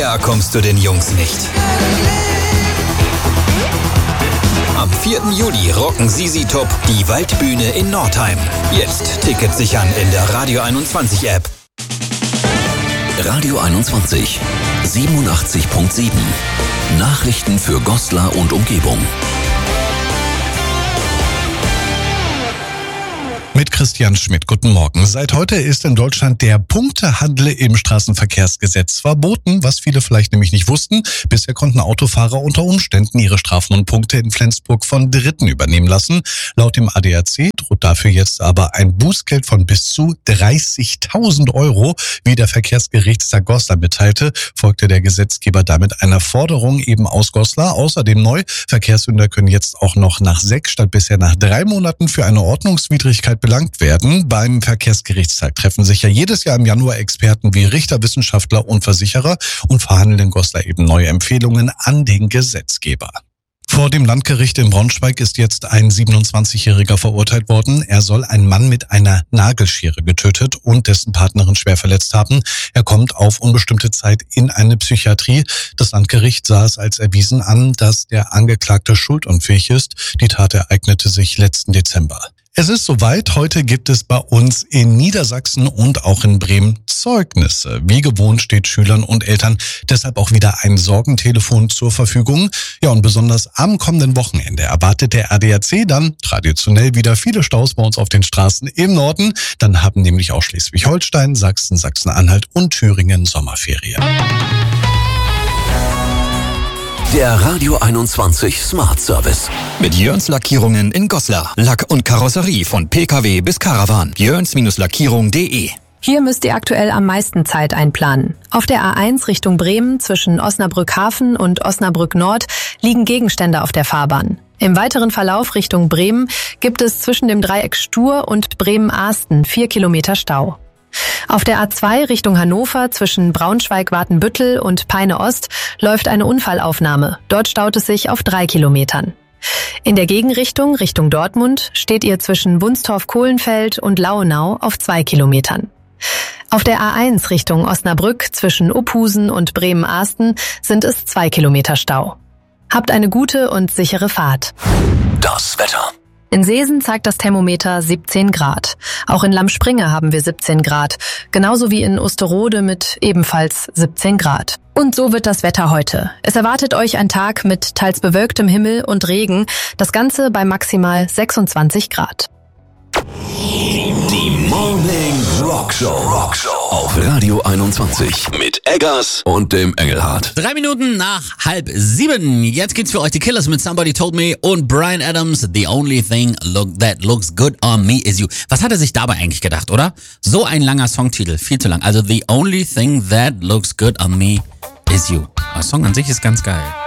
Näher kommst du den Jungs nicht. Am 4. Juli rocken ZZ Top die Waldbühne in Nordheim. Jetzt Tickets sichern in der Radio 21 App. Radio 21 87.7. Nachrichten für Goslar und Umgebung. Mit Christian Schmidt, guten Morgen. Seit heute ist in Deutschland der Punktehandel im Straßenverkehrsgesetz verboten, was viele vielleicht nämlich nicht wussten. Bisher konnten Autofahrer unter Umständen ihre Strafen und Punkte in Flensburg von Dritten übernehmen lassen. Laut dem ADAC droht dafür jetzt aber ein Bußgeld von bis zu 30.000 Euro. Wie der Verkehrsgerichtstag Goslar mitteilte, folgte der Gesetzgeber damit einer Forderung eben aus Goslar. Außerdem neu, Verkehrssünder können jetzt auch noch nach 6 statt bisher nach 3 Monaten für eine Ordnungswidrigkeit belangt werden. Beim Verkehrsgerichtstag treffen sich ja jedes Jahr im Januar Experten wie Richter, Wissenschaftler und Versicherer und verhandeln in Goslar eben neue Empfehlungen an den Gesetzgeber. Vor dem Landgericht in Braunschweig ist jetzt ein 27-Jähriger verurteilt worden. Er soll einen Mann mit einer Nagelschere getötet und dessen Partnerin schwer verletzt haben. Er kommt auf unbestimmte Zeit in eine Psychiatrie. Das Landgericht sah es als erwiesen an, dass der Angeklagte schuldunfähig ist. Die Tat ereignete sich letzten Dezember. Es ist soweit. Heute gibt es bei uns in Niedersachsen und auch in Bremen Zeugnisse. Wie gewohnt steht Schülern und Eltern deshalb auch wieder ein Sorgentelefon zur Verfügung. Ja, und besonders am kommenden Wochenende erwartet der ADAC dann traditionell wieder viele Staus bei uns auf den Straßen im Norden. Dann haben nämlich auch Schleswig-Holstein, Sachsen, Sachsen-Anhalt und Thüringen Sommerferien. Der Radio 21 Smart Service. Mit Jörns Lackierungen in Goslar. Lack und Karosserie von PKW bis Caravan. Jörns-Lackierung.de. Hier müsst ihr aktuell am meisten Zeit einplanen. Auf der A1 Richtung Bremen zwischen Osnabrück-Hafen und Osnabrück-Nord liegen Gegenstände auf der Fahrbahn. Im weiteren Verlauf Richtung Bremen gibt es zwischen dem Dreieck Stur und Bremen-Ahsten 4 Kilometer Stau. Auf der A2 Richtung Hannover zwischen Braunschweig-Watenbüttel und Peine-Ost läuft eine Unfallaufnahme. Dort staut es sich auf 3 Kilometern. In der Gegenrichtung Richtung Dortmund steht ihr zwischen Wunstorf-Kohlenfeld und Lauenau auf 2 Kilometern. Auf der A1 Richtung Osnabrück zwischen Uphusen und Bremen-Ahsten sind es 2 Kilometer Stau. Habt eine gute und sichere Fahrt. Das Wetter. In Seesen zeigt das Thermometer 17 Grad. Auch in Lammspringe haben wir 17 Grad. Genauso wie in Osterode mit ebenfalls 17 Grad. Und so wird das Wetter heute. Es erwartet euch ein Tag mit teils bewölktem Himmel und Regen. Das Ganze bei maximal 26 Grad. Die Morning Rockshow auf Radio 21 mit Eggers und dem Engelhardt. 3 Minuten nach 6:30. Jetzt geht's für euch die Killers mit Somebody Told Me und Bryan Adams. The only thing that looks good on me is you. Was hat er sich dabei eigentlich gedacht, oder? So ein langer Songtitel, viel zu lang. Also The only thing that looks good on me is you. Der Song an sich ist ganz geil.